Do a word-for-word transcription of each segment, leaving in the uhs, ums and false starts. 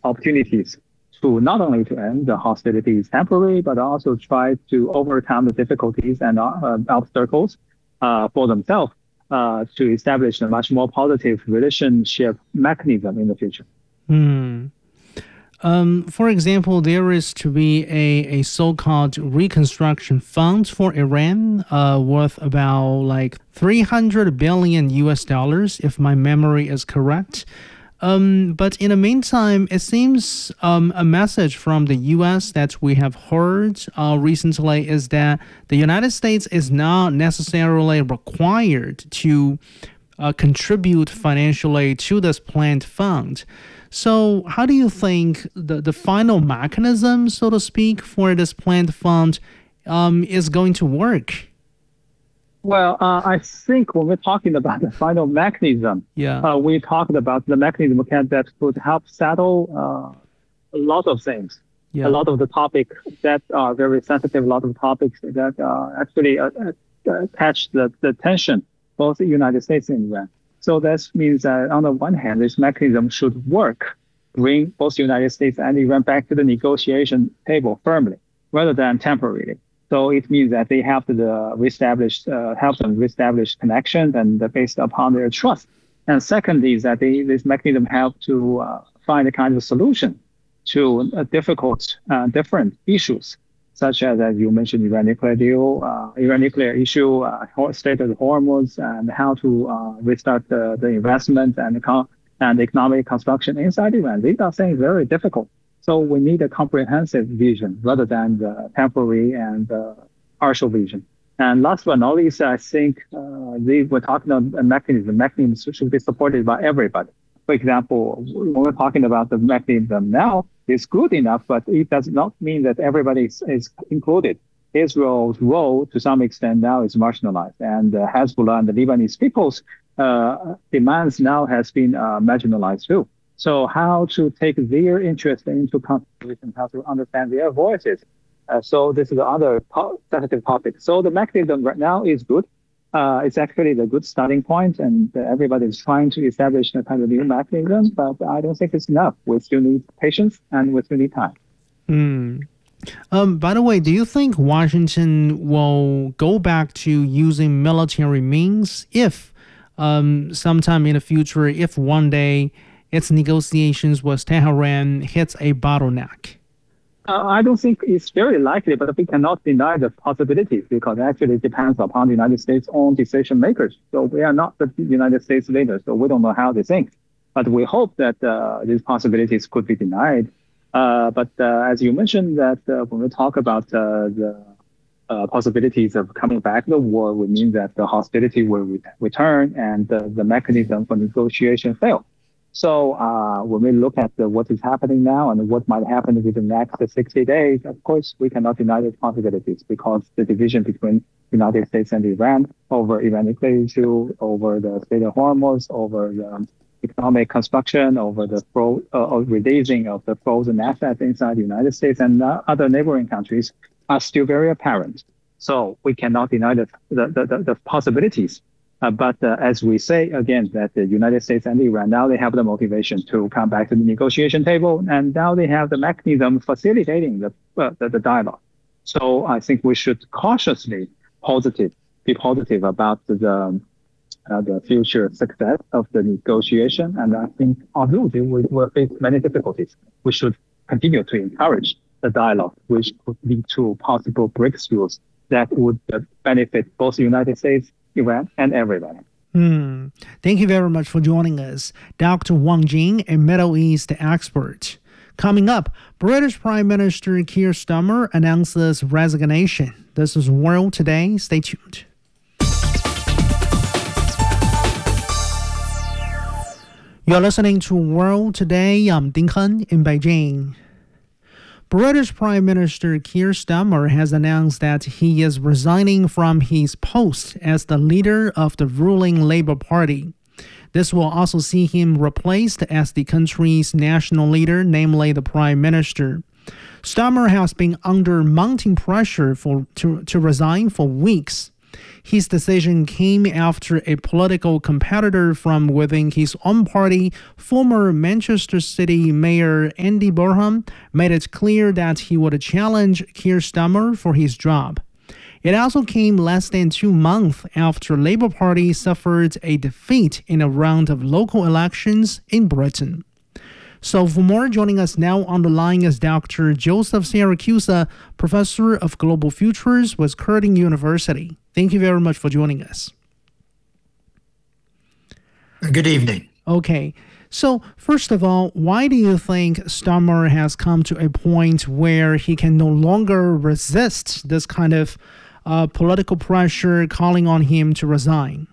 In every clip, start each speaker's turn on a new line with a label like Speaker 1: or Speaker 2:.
Speaker 1: opportunities to not only to end the hostilities temporarily, but also try to overcome the difficulties and uh, obstacles uh, for themselves uh, to establish a much more positive relationship mechanism in the future.
Speaker 2: Hmm. Um, for example, there is to be a, a so-called reconstruction fund for Iran uh, worth about like three hundred billion U S dollars, if my memory is correct. Um, but in the meantime, it seems um, a message from the U S that we have heard uh, recently is that the United States is not necessarily required to uh, contribute financially to this planned fund. So how do you think the, the final mechanism, so to speak, for this planned fund um, is going to work?
Speaker 1: Well, uh, I think when we're talking about the final mechanism,
Speaker 2: Yeah.
Speaker 1: uh, we talked about the mechanism can, that could help settle uh, a lot of things,
Speaker 2: Yeah.
Speaker 1: a lot of the topics that are very sensitive, a lot of topics that uh, actually uh, uh, catch the, the attention, both the United States and Iran. So that means that on the one hand, this mechanism should work, bring both the United States and Iran back to the negotiation table firmly, rather than temporarily. So it means that they have to uh, reestablish, uh, help them reestablish connections and uh, based upon their trust. And secondly, is that they, this mechanism help to uh, find a kind of solution to uh, difficult, uh, different issues, such as, as you mentioned, Iran nuclear deal, uh, Iran nuclear issue, uh, state of the Hormuz, and how to uh, restart the, the investment and the and economic construction inside Iran. These are things very difficult. So we need a comprehensive vision rather than the temporary and uh, partial vision. And last but not least, I think uh, they, we're talking about a mechanism. Mechanisms should be supported by everybody. For example, when we're talking about the mechanism now, it's good enough, but it does not mean that everybody is, is included. Israel's role, to some extent, now is marginalized, and uh, Hezbollah and the Lebanese people's uh, demands now has been uh, marginalized too. So how to take their interest into consideration, how to understand their voices. Uh, so this is the other to- sensitive topic. So the mechanism right now is good. Uh, it's actually the good starting point, and uh, everybody is trying to establish a kind of new mechanism, but I don't think it's enough. We still need patience and we still need time.
Speaker 2: Hmm. Um, by the way, do you think Washington will go back to using military means if um, sometime in the future, if one day its negotiations with Tehran hits a bottleneck?
Speaker 1: Uh, I don't think it's very likely, but we cannot deny the possibilities because actually it depends upon the United States' own decision makers. So we are not the United States leaders, so we don't know how they think. But we hope that uh, these possibilities could be denied. Uh, but uh, as you mentioned, that uh, when we talk about uh, the uh, possibilities of coming back to the war, we mean that the hostility will re- return and uh, the mechanism for negotiation fail. So uh, when we look at the, what is happening now and what might happen within the next sixty days, of course, we cannot deny the possibilities because the division between the United States and Iran over Iran nuclear issue, over the state of Hormuz, over the economic construction, over the fro- uh, releasing of the frozen assets inside the United States and uh, other neighboring countries are still very apparent. So we cannot deny the, the, the, the possibilities. Uh, but uh, as we say, again, that the United States and Iran, now they have the motivation to come back to the negotiation table, and now they have the mechanism facilitating the, uh, the, the dialogue. So I think we should cautiously positive, be positive about the, uh, the future success of the negotiation. And I think although they will, will face many difficulties, we should continue to encourage the dialogue, which could lead to possible breakthroughs that would uh, benefit both the United States, Iran, and everybody.
Speaker 2: Hmm. Thank you very much for joining us, Doctor Wang Jing, a Middle East expert. Coming up, British Prime Minister Keir Starmer announces resignation. This is World Today. Stay tuned. You're listening to World Today. I'm Ding Hen in Beijing. British Prime Minister Keir Starmer has announced that he is resigning from his post as the leader of the ruling Labour Party. This will also see him replaced as the country's national leader, namely the Prime Minister. Starmer has been under mounting pressure for to, to resign for weeks. His decision came after a political competitor from within his own party, former Manchester City Mayor Andy Burnham, made it clear that he would challenge Keir Starmer for his job. It also came less than two months after Labour Party suffered a defeat in a round of local elections in Britain. So for more, joining us now on the line is Doctor Joseph Siracusa, Professor of Global Futures with Curtin University. Thank you very much for joining us.
Speaker 3: Good evening.
Speaker 2: Okay. So first of all, why do you think Starmer has come to a point where he can no longer resist this kind of uh, political pressure calling on him to resign?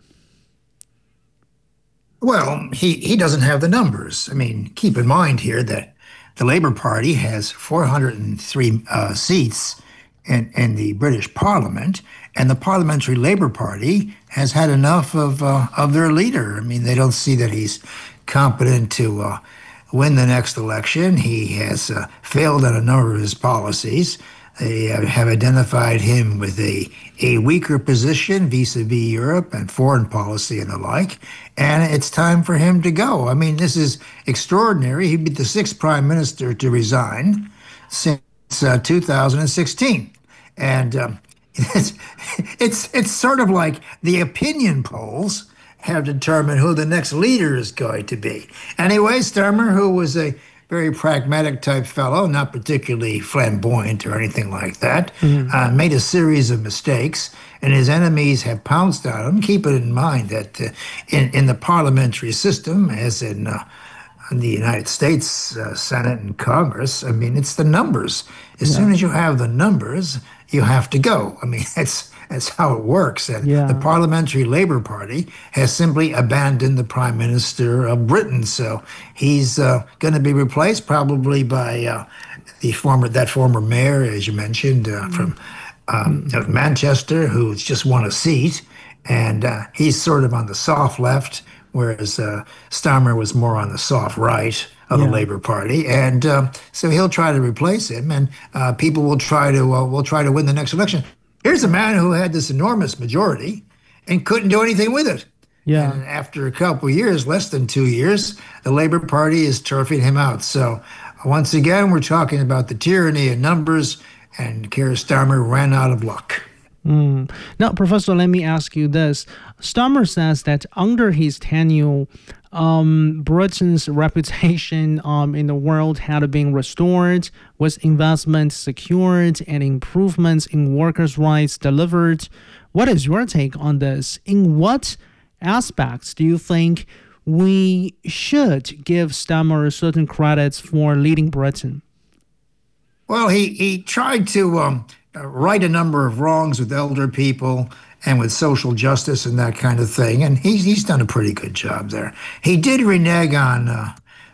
Speaker 3: Well, he, he doesn't have the numbers. I mean, keep in mind here that the Labour Party has four hundred three uh, seats in, in the British Parliament, and the Parliamentary Labour Party has had enough of uh, of their leader. I mean, they don't see that he's competent to uh, win the next election. He has uh, failed on a number of his policies. They uh, have identified him with a, a weaker position vis-a-vis Europe and foreign policy and the like, and it's time for him to go. I mean, this is extraordinary. He'd be the sixth prime minister to resign since uh, two thousand sixteen. And um, it's, it's, it's sort of like the opinion polls have determined who the next leader is going to be. Anyway, Starmer, who was a very pragmatic type fellow, not particularly flamboyant or anything like that, mm-hmm. uh, made a series of mistakes, and his enemies have pounced on him. Keep it in mind that uh, in, in the parliamentary system, as in, uh, in the United States uh, Senate and Congress, I mean, it's the numbers. As yeah. soon as you have the numbers, you have to go. I mean, that's That's how it works. And yeah. the Parliamentary Labour Party has simply abandoned the Prime Minister of Britain. So he's uh, going to be replaced probably by uh, the former that former mayor, as you mentioned, uh, mm-hmm. from um, mm-hmm. Manchester, who's just won a seat. And uh, he's sort of on the soft left, whereas uh, Starmer was more on the soft right of yeah. the Labour Party. And uh, so he'll try to replace him, and uh, people will try to uh, will try to win the next election. Here's a man who had this enormous majority and couldn't do anything with it.
Speaker 2: Yeah.
Speaker 3: And after a couple of years, less than two years, the Labour Party is turfing him out. So once again, we're talking about the tyranny of numbers, and Keir Starmer ran out of luck.
Speaker 2: Mm. Now, Professor, let me ask you this. Starmer says that under his tenure, um, Britain's reputation um, in the world had been restored, with investment secured and improvements in workers' rights delivered. What is your take on this? In what aspects do you think we should give Starmer certain credits for leading Britain?
Speaker 3: Well, he, he tried to um, right a number of wrongs with elder people and with social justice and that kind of thing. And he's, he's done a pretty good job there. He did renege on uh,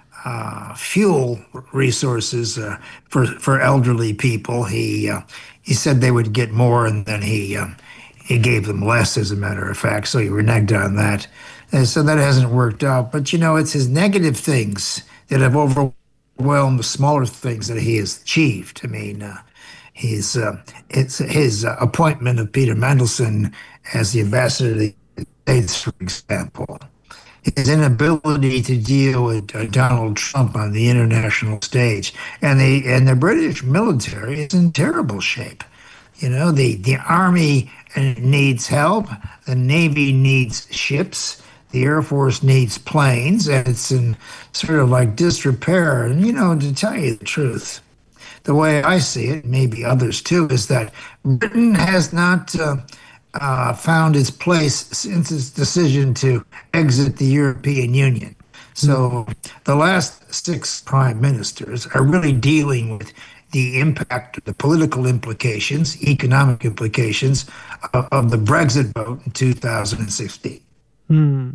Speaker 3: uh, fuel resources uh, for for elderly people. He uh, he said they would get more, and then he um, he gave them less, as a matter of fact. So he reneged on that. And so that hasn't worked out. But, you know, it's his negative things that have overwhelmed the smaller things that he has achieved. I mean, uh, His uh, it's his uh, appointment of Peter Mandelson as the ambassador to the United States, for example. His inability to deal with uh, Donald Trump on the international stage, and the and the British military is in terrible shape. You know, the the army needs help, the Navy needs ships, the Air Force needs planes, and it's in sort of like disrepair. And you know, to tell you the truth, the way I see it, maybe others too, is that Britain has not uh, uh, found its place since its decision to exit the European Union. So the last six prime ministers are really dealing with the impact, the political implications, economic implications of, of the Brexit vote in two thousand sixteen.
Speaker 2: Hmm.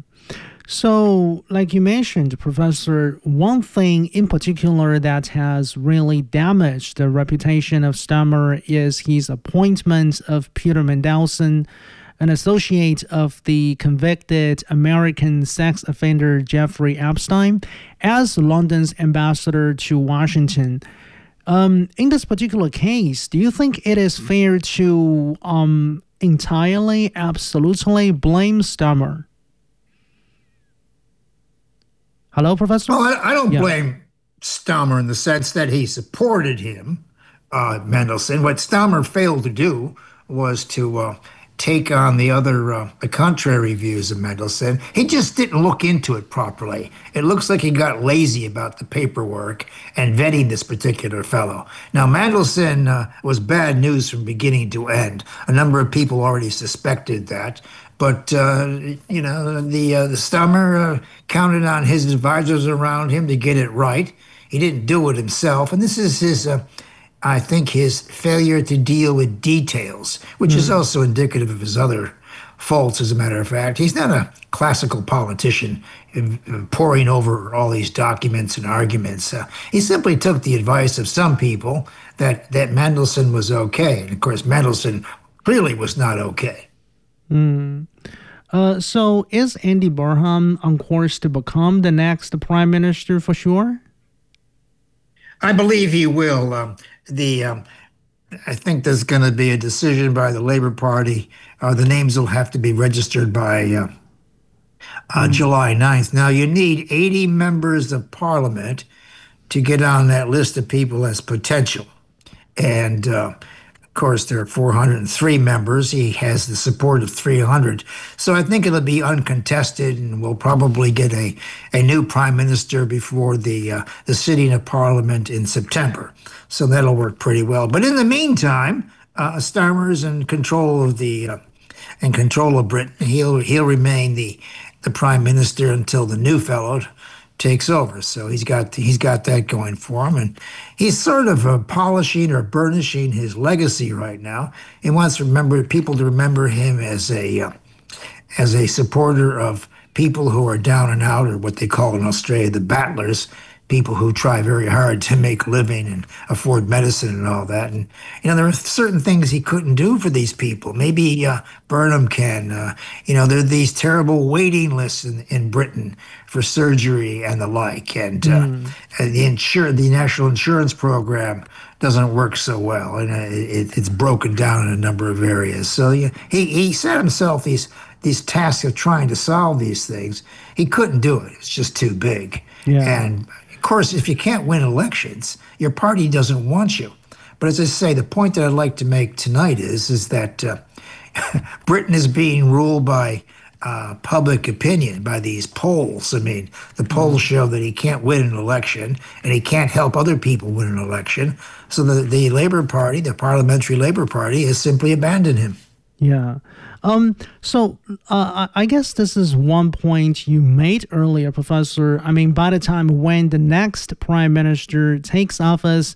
Speaker 2: So, like you mentioned, Professor, one thing in particular that has really damaged the reputation of Starmer is his appointment of Peter Mandelson, an associate of the convicted American sex offender Jeffrey Epstein, as London's ambassador to Washington. Um, in this particular case, do you think it is fair to um, entirely, absolutely blame Stammer? Hello, Professor?
Speaker 3: Well, I, I don't
Speaker 2: Yeah.
Speaker 3: blame Stammer in the sense that he supported him, uh, Mendelssohn. What Stammer failed to do was to uh, take on the other, uh, the contrary views of Mendelssohn. He just didn't look into it properly. It looks like he got lazy about the paperwork and vetting this particular fellow. Now, Mendelssohn uh, was bad news from beginning to end. A number of people already suspected that. But, uh, you know, the, uh, the Stammer uh, counted on his advisors around him to get it right. He didn't do it himself. And this is his, uh, I think, his failure to deal with details, which mm. is also indicative of his other faults, as a matter of fact. He's not a classical politician poring over all these documents and arguments. Uh, he simply took the advice of some people that, that Mendelssohn was okay. And, of course, Mendelssohn clearly was not okay.
Speaker 2: Mm. Uh, so is Andy Burnham on course to become the next prime minister for sure?
Speaker 3: I believe he will. Um, the um, I think there's going to be a decision by the Labour Party. Uh, the names will have to be registered by uh, uh, mm. July ninth. Now, you need eighty members of Parliament to get on that list of people as potential. And uh, of course, there are four hundred three members. He has the support of three hundred. So I think it'll be uncontested, and we'll probably get a, a new prime minister before the uh, the sitting of Parliament in September. So that'll work pretty well. But in the meantime, uh, Stammer's in control of the uh, in control of Britain. He'll he'll remain the the prime minister until the new fellow takes over. So he's got he's got that going for him, and he's sort of uh, polishing or burnishing his legacy right now. He wants to remember people to remember him as a uh, as a supporter of people who are down and out, or what they call in Australia the battlers, people who try very hard to make a living and afford medicine and all that. And you know, there are certain things he couldn't do for these people. Maybe uh, Burnham can. Uh, you know, there are these terrible waiting lists in, in Britain for surgery and the like, and uh, mm. the insur- the national insurance program doesn't work so well, and uh, it, it's broken down in a number of areas. So yeah, he he set himself these these tasks of trying to solve these things. He couldn't do it; it's just too big. Yeah. And of course, if you can't win elections, your party doesn't want you. But as I say, the point that I'd like to make tonight is is that uh, Britain is being ruled by Uh, public opinion, by these polls. I mean, the polls show that he can't win an election, and he can't help other people win an election. So the, the Labour Party, the Parliamentary Labour Party, has simply abandoned him.
Speaker 2: Yeah. Um, so uh, I guess this is one point you made earlier, Professor. I mean, by the time when the next prime minister takes office,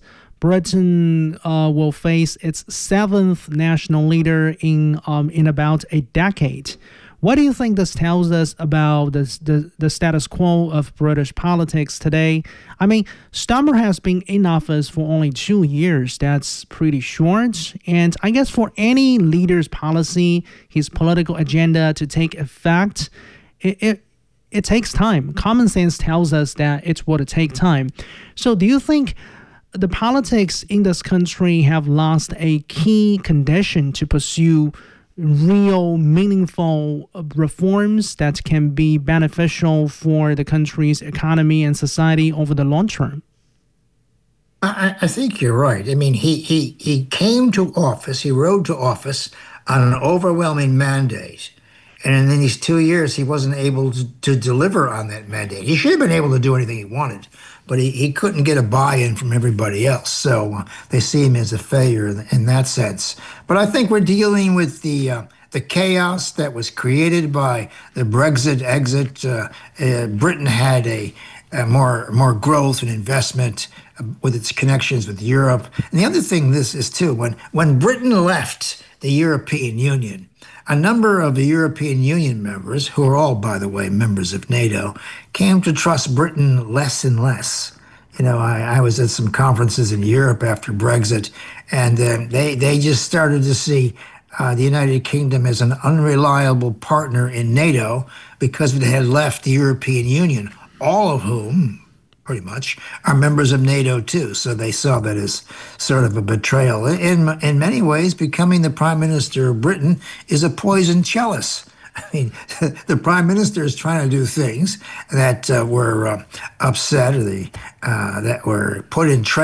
Speaker 2: Britain uh, will face its seventh national leader in um, in about a decade. What do you think this tells us about this, the, the status quo of British politics today? I mean, Stammer has been in office for only two years. That's pretty short. And I guess for any leader's policy, his political agenda to take effect, it, it, it takes time. Common sense tells us that it will take time. So do you think the politics in this country have lost a key condition to pursue real, meaningful reforms that can be beneficial for the country's economy and society over the long term?
Speaker 3: I, I think you're right. I mean, he, he, he came to office, he rode to office on an overwhelming mandate. And in these two years, he wasn't able to, to deliver on that mandate. He should have been able to do anything he wanted, but he, he couldn't get a buy-in from everybody else. So uh, they see him as a failure in, in that sense. But I think we're dealing with the uh, the chaos that was created by the Brexit exit. Uh, uh, Britain had a, a more more growth and investment uh, with its connections with Europe. And the other thing this is too, when when Britain left the European Union, a number of the European Union members, who are all, by the way, members of NATO, came to trust Britain less and less. You know, I, I was at some conferences in Europe after Brexit, and uh, they, they just started to see uh, the United Kingdom as an unreliable partner in NATO because it had left the European Union, all of whom, pretty much, are members of NATO too. So they saw that as sort of a betrayal. In, in many ways, becoming the prime minister of Britain is a poisoned chalice. I mean, the prime minister is trying to do things that uh, were uh, upset or the, uh, that were put in